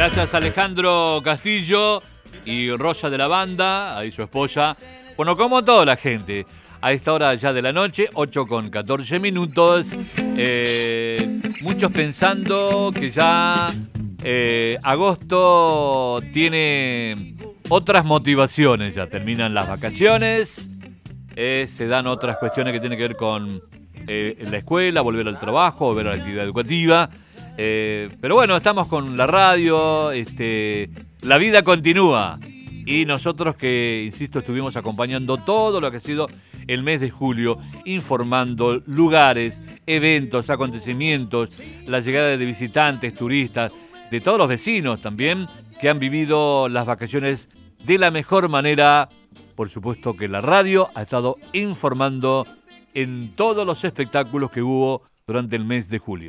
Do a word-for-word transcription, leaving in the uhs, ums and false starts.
Gracias Alejandro Castillo y Rosa de la Banda, ahí su esposa. Bueno, como toda la gente, a esta hora ya de la noche, ocho con catorce minutos, eh, muchos pensando que ya eh, agosto tiene otras motivaciones, ya terminan las vacaciones, eh, se dan otras cuestiones que tienen que ver con eh, la escuela, volver al trabajo, volver a la actividad educativa. Eh, pero bueno, estamos con la radio, este, la vida continúa y nosotros que, insisto, estuvimos acompañando todo lo que ha sido el mes de julio, informando lugares, eventos, acontecimientos, la llegada de visitantes, turistas, de todos los vecinos también que han vivido las vacaciones de la mejor manera. Por supuesto que la radio ha estado informando en todos los espectáculos que hubo durante el mes de julio.